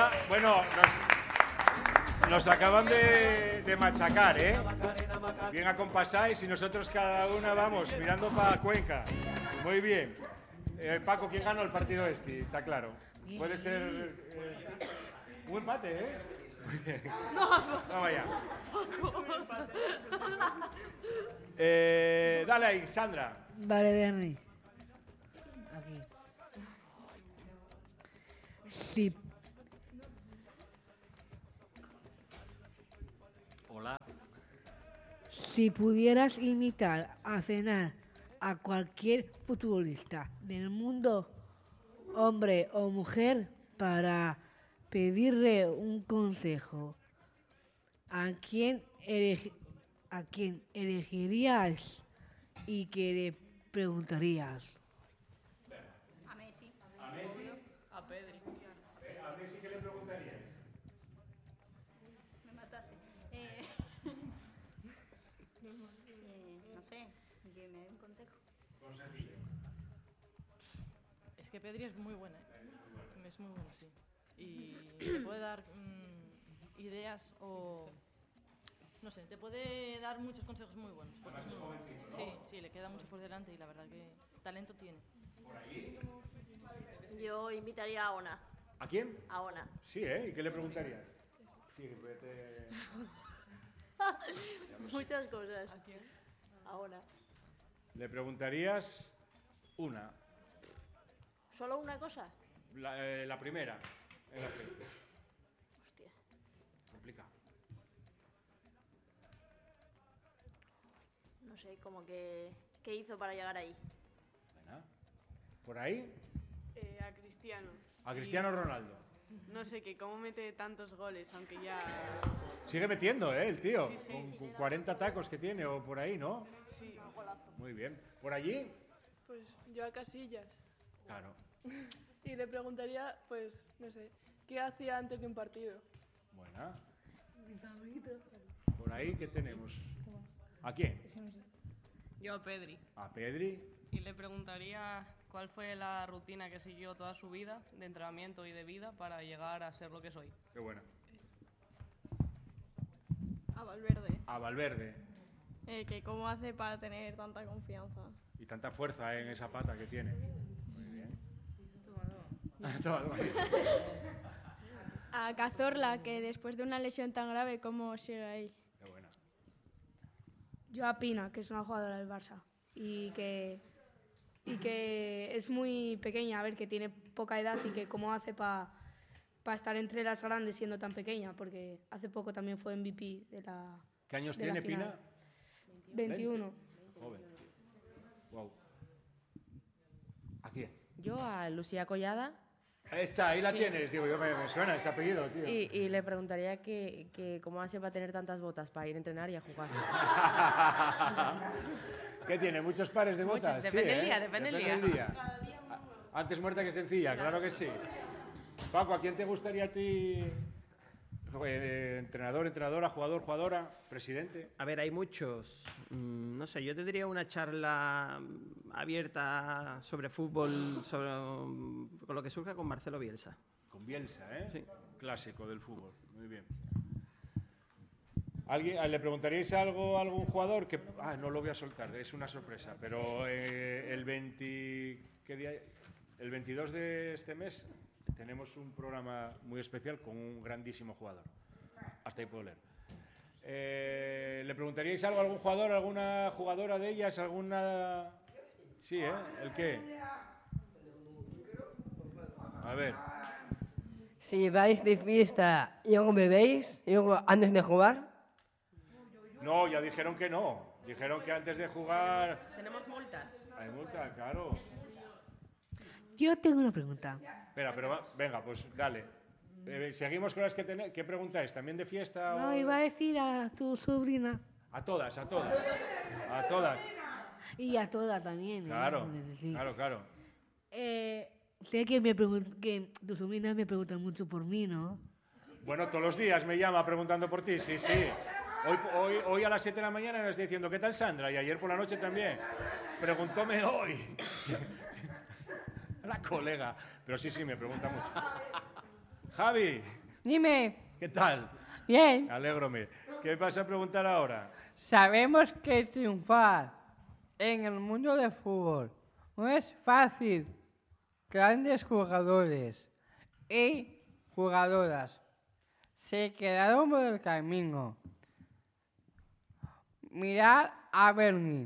ya, bueno, nos acaban de machacar, ¿eh? Bien acompasáis y nosotros cada una vamos mirando para Cuenca. Muy bien. Paco, ¿quién ganó el partido este? Está claro. Puede ser un empate, ¿eh? Muy bien. Vamos allá. Dale ahí, Sandra. Vale, Bernie. Aquí. Sí. Hola. Si pudieras invitar a cenar a cualquier futbolista del mundo, hombre o mujer, para pedirle un consejo, ¿a quién elegirías y qué le preguntarías? A Messi. ¿A Messi? A Pedri. ¿A Messi qué le preguntaríais? Me mataste. No sé, que me dé un consejo. Consejillo. Es que Pedri es muy buena, ¿eh? Es muy buena, sí. Y te puede dar ideas o... No sé, te puede dar muchos consejos muy buenos. Porque es muy bueno. Sí, le queda mucho por delante y la verdad que talento tiene. ¿Por ahí? Yo invitaría a Ona. ¿A quién? A Ona. Sí, ¿eh? ¿Y qué le preguntarías? Sí, vete... Muchas cosas. ¿A quién? A Ona. Le preguntarías una. ¿Solo una cosa? La primera. En la frente. Hostia. Complicado. No sé, como que... ¿Qué hizo para llegar ahí? Venga. ¿Por ahí? A Cristiano. A Cristiano Ronaldo. No sé, que cómo mete tantos goles, aunque ya... Sigue metiendo, ¿eh? El tío. Sí, sí. Con 40 tacos que tiene o por ahí, ¿no? Sí. Muy bien. ¿Por allí? Pues yo a Casillas. Claro. Y le preguntaría, pues, no sé, ¿qué hacía antes de un partido? Buena. Por ahí, ¿qué tenemos? ¿A quién? Yo a Pedri. A Pedri. Y le preguntaría cuál fue la rutina que siguió toda su vida, de entrenamiento y de vida, para llegar a ser lo que soy. Qué buena. A Valverde. A Valverde. Que cómo hace para tener tanta confianza. Y tanta fuerza en esa pata que tiene. Muy bien. Toma. A Cazorla, que después de una lesión tan grave, ¿cómo sigue ahí? Qué buena. Yo a Pina, que es una jugadora del Barça y que es muy pequeña, a ver, que tiene poca edad y que cómo hace para estar entre las grandes siendo tan pequeña, porque hace poco también fue MVP de la ¿Qué años de la tiene final. Pina? 21. Joven. Wow. ¿A quién? Yo a Lucía Collada. Esta, ahí la Sí. tienes, digo, yo me suena ese apellido, tío. Y le preguntaría que cómo hace para tener tantas botas para ir a entrenar y a jugar. ¿Qué tiene? ¿Muchos pares de botas? Muchos, depende Sí, del ¿eh? día, depende del del día. Antes muerta que sencilla, claro que sí. Paco, ¿a quién te gustaría a ti? Entrenador, entrenadora, jugador, jugadora, presidente. A ver, hay muchos. No sé, yo tendría una charla abierta sobre fútbol, con lo que surja con Marcelo Bielsa. Con Bielsa, ¿eh? Sí. Clásico del fútbol. Muy bien. ¿Le preguntaríais algo a algún jugador? Que, no lo voy a soltar, es una sorpresa. Pero el 22 de este mes tenemos un programa muy especial con un grandísimo jugador. Hasta ahí puedo leer. ¿Le preguntaríais algo a algún jugador, alguna jugadora de ellas, alguna...? Sí, ¿eh? ¿El qué? A ver. Si vais de fiesta y algo bebéis y algo antes de jugar. No, ya dijeron que no. Dijeron que antes de jugar... Tenemos multas. Hay multa, claro. Yo tengo una pregunta. Espera, pero venga, pues dale. Seguimos con las que tenéis. ¿Qué preguntáis? ¿También de fiesta? No, o... iba a decir a tu sobrina. A todas, a todas. A todas. Y a todas también. Claro, Sí. claro. Sé que que tu sobrina me pregunta mucho por mí, ¿no? Bueno, todos los días me llama preguntando por ti, sí. Hoy a las 7 de la mañana me está diciendo, ¿qué tal Sandra? Y ayer por la noche también. Preguntóme hoy. La colega. Pero sí, me pregunta mucho. Javi, Dime, ¿qué tal? bien, Alégrome. ¿Qué vas a preguntar ahora? sabemos que triunfar en el mundo del fútbol no es fácil. Grandes jugadores y jugadoras se quedaron por el camino. Mirad a Bernie.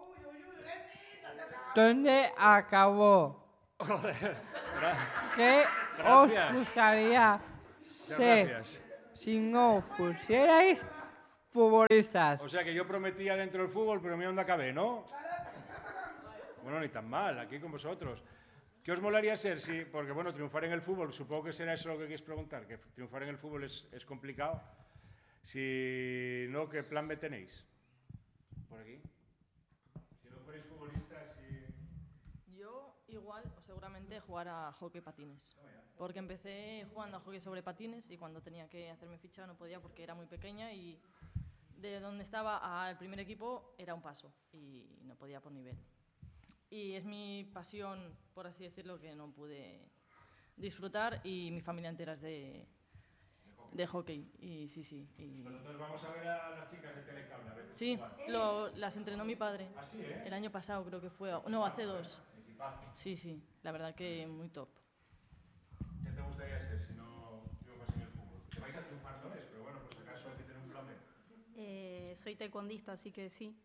¿Dónde acabó? ¿Qué os Gracias. gustaría Muchas ser gracias. si no fuerais futbolistas? O sea que yo prometía dentro del fútbol, pero mira dónde acabé, ¿no? Bueno, ni tan mal, aquí con vosotros. ¿Qué os molaría ser? Sí, porque bueno, triunfar en el fútbol, supongo que será eso lo que queréis preguntar, que triunfar en el fútbol es complicado. Si no, ¿qué plan B tenéis? Por aquí. Si no fuerais futbolistas y... Yo igual o seguramente jugar a hockey patines. Porque empecé jugando a hockey sobre patines y cuando tenía que hacerme ficha no podía porque era muy pequeña y de donde estaba al primer equipo era un paso y no podía por nivel. Y es mi pasión, por así decirlo, que no pude disfrutar y mi familia entera es de hockey. Y sí, sí. Y... Nosotros vamos a ver a las chicas de Telecable a veces. Sí, jugar. las entrenó mi padre. ¿Ah, sí, eh? El año pasado creo que fue. No, hace 2. Equipazo. Sí, sí. La verdad que muy top. ¿Qué te gustaría ser si no triunfas en el fútbol? Que vais a triunfar, no es, pero bueno, por si acaso hay que tener un plan B. Soy taekwondista, así que sí.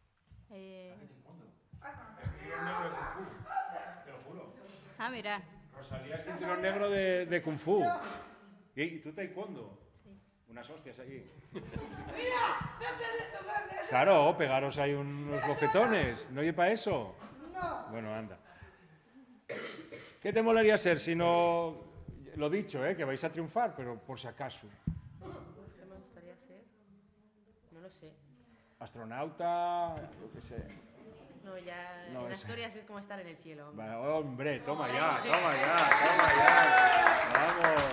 Cinturón negro de Kung Fu, te lo juro. Ah, mira. Rosalía es cinturón negro de Kung Fu. ¿Y tú taekwondo? Sí. Unas hostias allí. Claro, pegaros ahí unos bofetones. ¿No oye para eso? No. Bueno, anda. ¿Qué te molaría ser si no... Lo dicho, que vais a triunfar, pero por si acaso. ¿Qué me gustaría ser? No lo sé. Astronauta, yo qué sé. No, ya No, en eso. Asturias es como estar en el cielo. Hombre. Vale, hombre, toma ya, toma ya, toma ya. Vamos.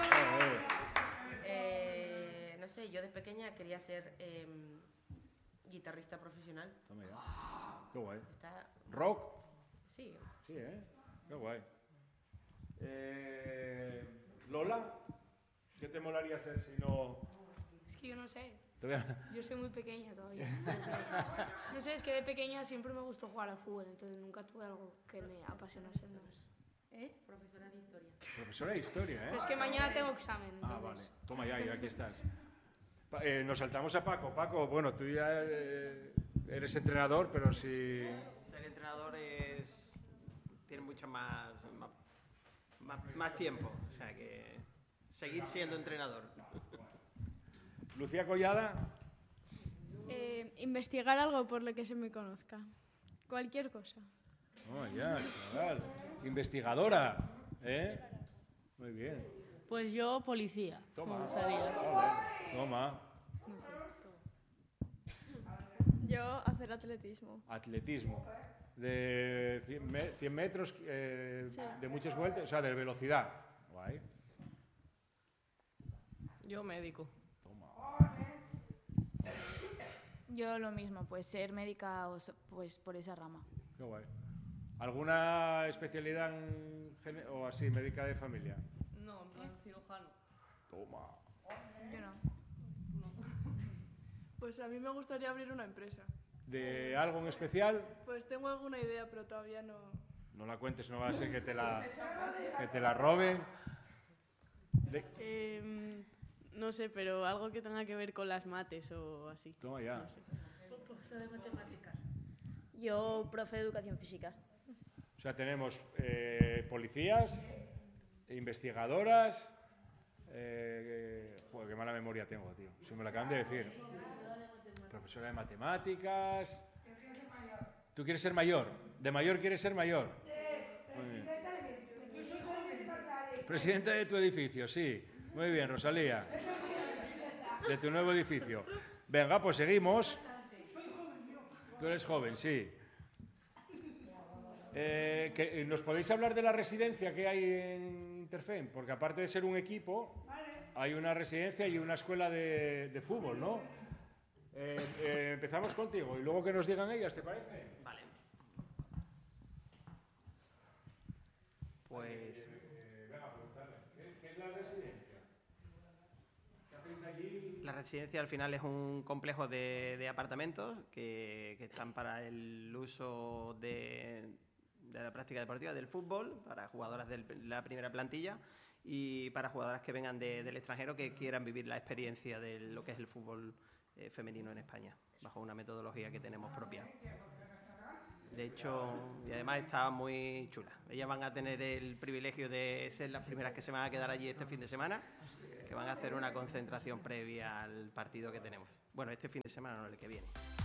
Joder. No sé, yo de pequeña quería ser guitarrista profesional. Toma ya. Qué guay. Está... ¿Rock? Sí. Sí, qué guay. Lola, ¿qué te molaría ser si no...? Es que yo no sé. Todavía- Yo soy muy pequeña todavía. No sé, es que de pequeña siempre me gustó jugar al fútbol, entonces nunca tuve algo que me apasionase más. Profesora de historia. Profesora de historia, Pero es que mañana tengo examen, Ah, entonces... vale. Toma ya, aquí estás. Nos saltamos a Paco. Paco, bueno, tú ya eres entrenador, pero si... Ser entrenador tiene mucho más tiempo. O sea que seguir siendo entrenador. Lucía Collada, Investigar algo por lo que se me conozca. Cualquier cosa. oh, ya, chaval. Investigadora, ¿eh? Muy bien. Pues yo, policía. Toma. Me gustaría. Joder, toma. Yo hacer atletismo. Atletismo. De 100 metros, de muchas vueltas, o sea, de velocidad. Guay. Yo médico. Yo lo mismo, pues ser médica pues por esa rama. Qué guay. ¿Alguna especialidad o así, médica de familia? No, en plan cirujano. Toma. Yo no. Pues a mí me gustaría abrir una empresa. ¿De algo en especial? Pues tengo alguna idea, pero todavía no... No la cuentes, no va a ser que te la roben. No sé, pero algo que tenga que ver con las mates o así. Toma ya. No sé. Profesor de matemáticas. Yo, profe de educación física. O sea, tenemos policías, investigadoras... joder, qué mala memoria tengo, tío. Se me lo acaban de decir. Profesora de matemáticas... ¿Tú quieres ser mayor? ¿De mayor quieres ser mayor? Muy bien. Presidenta de tu edificio, sí. Muy bien, Rosalía. De tu nuevo edificio. Venga, pues seguimos. Tú eres joven, sí. ¿Nos podéis hablar de la residencia que hay en Interfem? Porque aparte de ser un equipo, hay una residencia y una escuela de fútbol, ¿no? Empezamos contigo y luego que nos digan ellas, ¿te parece? Vale. Pues... Venga, preguntarle. ¿Qué es la residencia? La residencia al final es un complejo de apartamentos que están para el uso de la práctica deportiva del fútbol, para jugadoras de la primera plantilla y para jugadoras que vengan del extranjero que quieran vivir la experiencia de lo que es el fútbol femenino en España, bajo una metodología que tenemos propia. De hecho, y además está muy chula. Ellas van a tener el privilegio de ser las primeras que se van a quedar allí este fin de semana, que van a hacer una concentración previa al partido que tenemos. Bueno, este fin de semana, no el que viene.